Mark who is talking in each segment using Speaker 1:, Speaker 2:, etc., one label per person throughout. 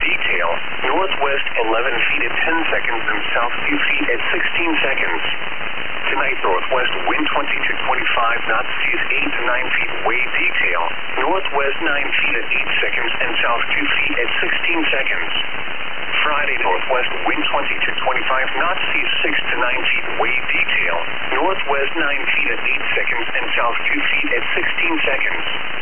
Speaker 1: detail, northwest 11 feet at 10 seconds and south 2 feet at 16 seconds. Tonight, northwest wind 20 to 25 knots, seas 8 to 9 feet, wave detail, northwest 9 feet at 8 seconds and south 2 feet at 16 seconds. Friday, northwest wind 20 to 25 knots, seas 6 to 9 feet, wave detail, northwest 9 feet at 8 seconds and south 2 feet at 16 seconds.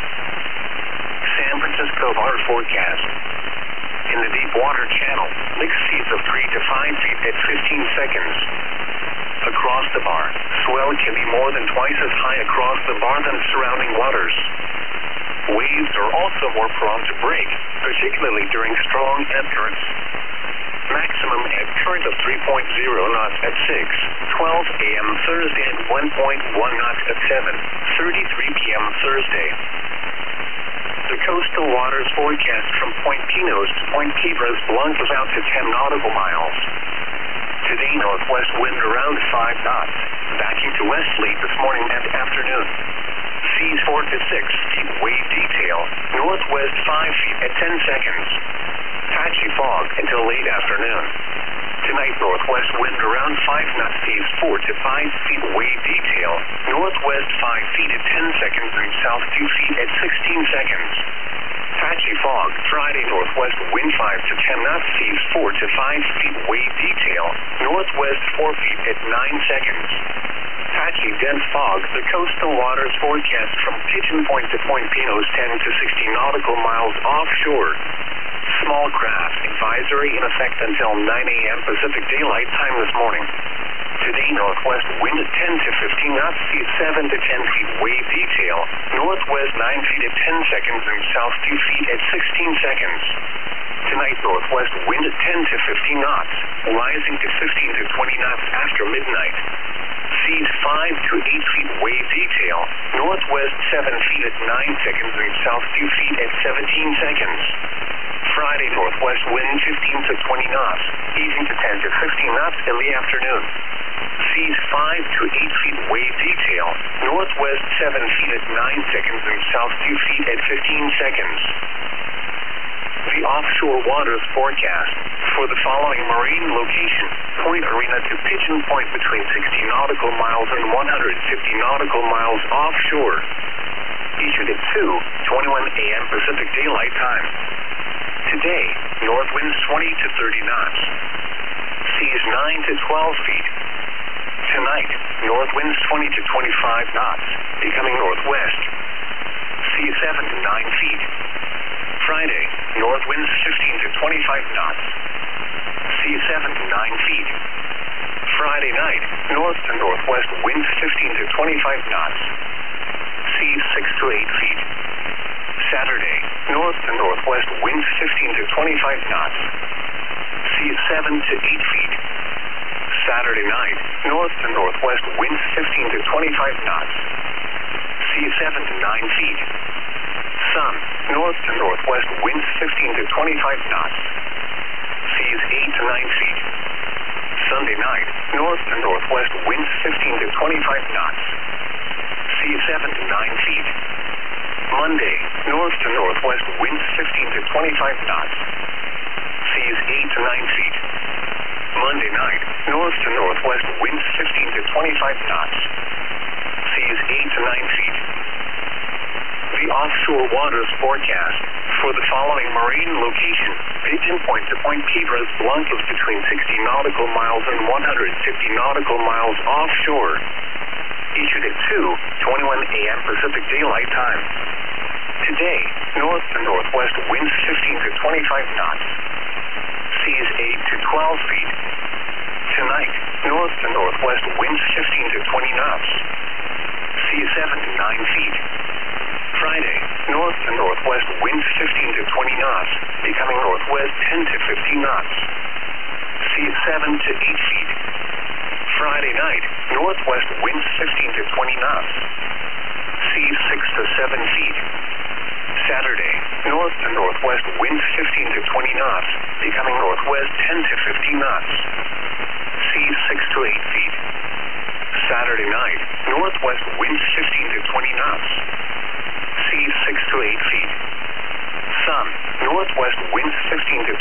Speaker 1: San Francisco water forecast. In the deep water channel, mixed seas of 3 to 5 feet at 15 seconds. Across the bar, swell can be more than twice as high across the bar than surrounding waters. Waves are also more prone to break, particularly during strong ebb currents. Maximum ebb current of 3.0 knots at 6:12 a.m. Thursday and 1.1 knots at 7:33 p.m. Thursday. The coastal waters forecast from Point Pinos to Point Cabras Blancas out to 10 nautical miles. Today, northwest wind around 5 knots, backing to westerly this morning and afternoon. Seas 4 to 6 feet, wave detail, northwest 5 feet at 10 seconds. Patchy fog until late afternoon. Tonight, northwest wind around 5 knots, seas 4 to 5 feet, wave detail, northwest 5 feet at 10 seconds and south 2 feet at 16 seconds. Patchy fog, Friday, northwest wind 5 to 10 knots, seas 4 to 5 feet, wave detail, northwest 4 feet at 9 seconds. Patchy dense fog, the coastal waters forecast from Pigeon Point to Point Pinos 10 to 60 nautical miles offshore. Small craft advisory in effect until 9 a.m. Pacific Daylight Time this morning. Today, northwest wind at 10 to 15 knots, seas 7 to 10 feet, wave detail, northwest 9 feet at 10 seconds and south 2 feet at 16 seconds. Tonight, northwest wind at 10 to 15 knots, rising to 15 to 20 knots after midnight. Seas 5 to 8 feet, wave detail, northwest 7 feet at 9 seconds and south 2 feet at 17 seconds. Friday, northwest wind 15 to 20 knots, easing to 10 to 15 knots in the afternoon. Seas 5 to 8 feet, wave detail, northwest 7 feet at 9 seconds and south 2 feet at 15 seconds. The offshore waters forecast for the following marine location, Point Arena to Pigeon Point between 60 nautical miles and 150 nautical miles offshore. Issued at 2:21 a.m. Pacific Daylight Time. Today, north winds 20 to 30 knots. Seas 9 to 12 feet. Tonight, north winds 20 to 25 knots, becoming northwest. Seas 7 to 9 feet. Friday, north winds 15 to 25 knots. Seas 7 to 9 feet. Friday night, north to northwest winds 15 to 25 knots. Seas 6 to 8 feet. Saturday, north to northwest winds 15 to 25 knots. Seas 7 to 8 feet. Saturday night, north to northwest winds 15 to 25 knots. Seas 7 to 9 feet. Sun, north to northwest winds 15 to 25 knots. Seas 8 to 9 feet. Sunday night, north to northwest winds 15 to 25 knots. Seas 7 to 9 feet. Monday, north to northwest winds 15 to 25 knots. Seas 8 to 9 feet. Monday night, north to northwest winds 15 to 25 knots. Seas 8 to 9 feet. The offshore waters forecast for the following marine location, Pigeon Point to Point Cabras Blancas between 60 nautical miles and 150 nautical miles offshore. Issued at 2:21 a.m. Pacific Daylight Time. Today, north to northwest winds 15 to 25 knots. Seas 8 to 12 feet. Tonight, north to northwest winds 15 to 20 knots. Seas 7 to 9 feet. Friday, north to northwest winds 15 to 20 knots, becoming northwest 10 to 15 knots. Seas 7 to 8 feet. Friday night, northwest winds 15 to 20 knots. Seas 6 to 7 feet. Saturday, north to northwest winds 15 to 20 knots, becoming northwest 10 to 15 knots. Seas 6 to 8 feet. Saturday night, northwest winds 15 to 20 knots. Seas 6 to 8 feet. Sun, northwest winds 15 to